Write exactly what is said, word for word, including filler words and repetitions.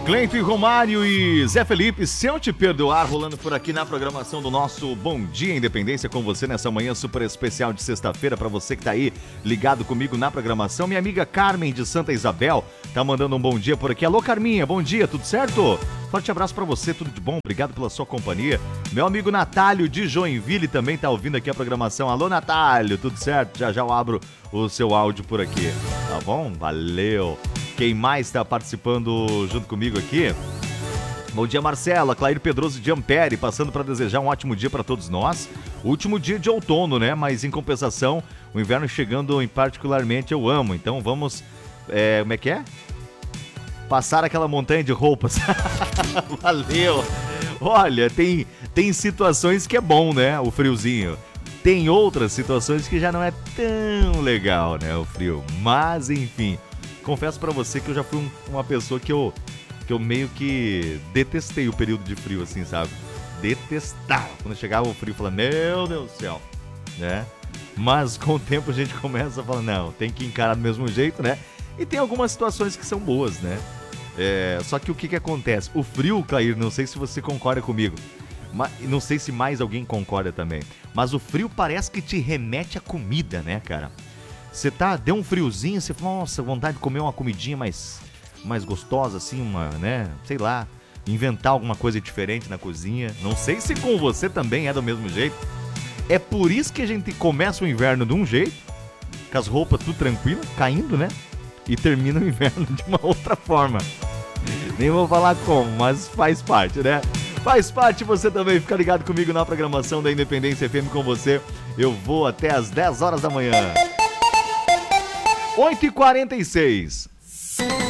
Cleito e Romário e Zé Felipe, Se Eu Te Perdoar, rolando por aqui na programação do nosso Bom Dia Independência com você nessa manhã super especial de sexta-feira, para você que tá aí ligado comigo na programação. Minha amiga Carmen de Santa Isabel tá mandando um bom dia por aqui. Alô Carminha, bom dia, tudo certo? Forte abraço pra você, tudo de bom, obrigado pela sua companhia. Meu amigo Natálio de Joinville também tá ouvindo aqui a programação. Alô Natálio, tudo certo? Já já eu abro o seu áudio por aqui, tá bom? Valeu! Quem mais está participando junto comigo aqui? Bom dia, Marcela, Clair Pedroso de Ampere, passando para desejar um ótimo dia para todos nós. Último dia de outono, né? Mas em compensação, o inverno chegando em particularmente eu amo. Então vamos, é, como é que é? Passar aquela montanha de roupas. Valeu! Olha, tem, tem situações que é bom, né? O friozinho. Tem outras situações que já não é tão legal, né? O frio. Mas, enfim... Confesso pra você que eu já fui um, uma pessoa que eu, que eu meio que detestei o período de frio, assim, sabe? Detestava. Quando chegava o frio, eu falava, meu Deus do céu, né? Mas com o tempo a gente começa a falar, não, tem que encarar do mesmo jeito, né? E tem algumas situações que são boas, né? É, só que o que que acontece? O frio, Clair, não sei se você concorda comigo, mas, não sei se mais alguém concorda também, mas o frio parece que te remete à comida, né, cara? Você tá, deu um friozinho, você fala, nossa, vontade de comer uma comidinha mais, mais gostosa, assim, uma, né, sei lá, inventar alguma coisa diferente na cozinha. Não sei se com você também é do mesmo jeito. É por isso que a gente começa o inverno de um jeito, com as roupas tudo tranquilo, caindo, né, e termina o inverno de uma outra forma. Nem vou falar como, mas faz parte, né? Faz parte você também, fica ligado comigo na programação da Independência F M com você. Eu vou até às dez horas da manhã. oito e quarenta e seis.